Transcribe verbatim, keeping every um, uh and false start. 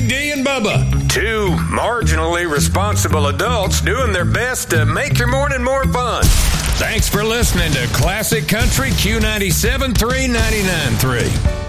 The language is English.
Big D and Bubba. Two marginally responsible adults doing their best to make your morning more fun. Thanks for listening to Classic Country Q ninety-seven point three, ninety-nine point three.